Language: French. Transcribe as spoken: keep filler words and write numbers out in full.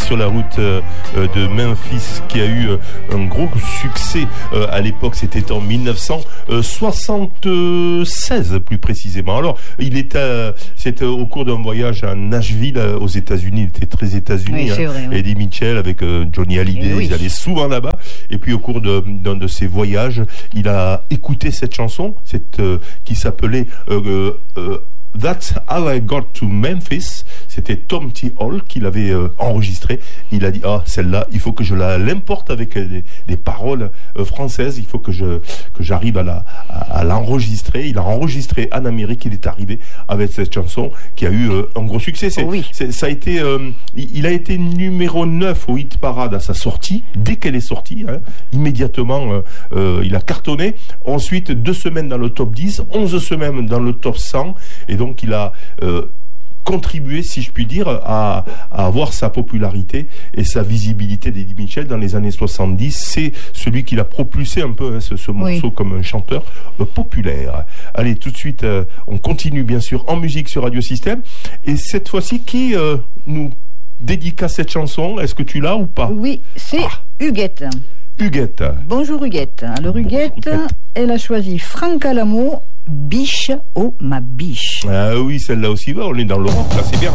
sur la route euh, de Memphis, qui a eu euh, un gros succès euh, à l'époque. C'était en dix-neuf cent soixante-seize plus précisément. Alors, il était, euh, c'était au cours d'un voyage à Nashville euh, aux États-Unis. Il était très États-Unis. Oui, hein. vrai, oui. Eddie Mitchell avec euh, Johnny Hallyday, oui. ils allaient souvent là-bas. Et puis au cours de, d'un de ses voyages, il a écouté cette chanson, cette, euh, qui s'appelait euh, euh, That's How I Got to Memphis. C'était Tom T. Hall qui l'avait euh, enregistré. Il a dit, ah, celle-là, il faut que je la l'importe avec des, des paroles euh, françaises. Il faut que je que j'arrive à la à, à l'enregistrer. Il a enregistré en Amérique. Il est arrivé avec cette chanson qui a eu euh, un gros succès. C'est, oh oui. c'est, ça a été, euh, il, il a été numéro neuf au hit parade à sa sortie. Dès qu'elle est sortie, hein, immédiatement, euh, euh, il a cartonné. Ensuite, deux semaines dans le top dix, onze semaines dans le top cent. Et donc, il a euh, contribué, si je puis dire, à, à avoir sa popularité et sa visibilité d'Eddie Mitchell dans les années soixante-dix. C'est celui qui l'a propulsé un peu, hein, ce, ce morceau, oui, comme un chanteur euh, populaire. Allez, tout de suite, euh, on continue bien sûr en musique sur Radio Système. Et cette fois-ci, qui euh, nous dédicace cette chanson? Est-ce que tu l'as ou pas? Oui, c'est ah. Huguette. Huguette. Bonjour Huguette. Alors Huguette, Bonjour, Huguette, elle a choisi Franck Alamo, Biche, oh ma biche. Ah oui, celle-là aussi va, on est dans l'Europe, là c'est bien.